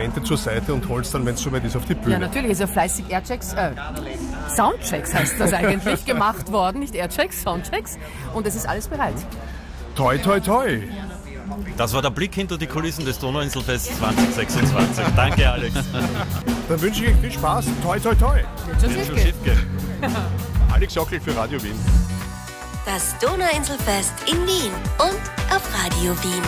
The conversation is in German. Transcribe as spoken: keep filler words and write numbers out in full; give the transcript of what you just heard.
Instrumente zur Seite und holst dann, wenn es soweit ist, auf die Bühne. Ja, natürlich, ist ja fleißig Airchecks, äh, Soundchecks heißt das eigentlich, gemacht worden, nicht Airchecks, Soundchecks. Und es ist alles bereit. Toi, toi, toi. Das war der Blick hinter die Kulissen des Donauinselfest zwanzig sechsundzwanzig. Danke, Alex. Dann wünsche ich euch viel Spaß. Toi, toi, toi. Wird schon Wird schief schon gehen. schief gehen. Alex Jockel für Radio Wien. Das Donauinselfest in Wien und auf Radio Wien.